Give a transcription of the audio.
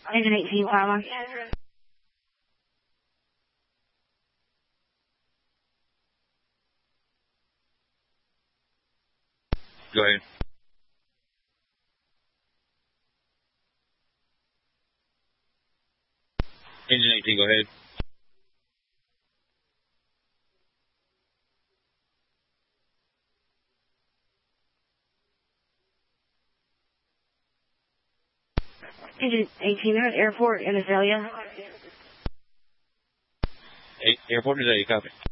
Engine 18, power. Go ahead. Engine 18, go ahead. Engine 18, they're at airport in Azalea. Airport Azalea, copy.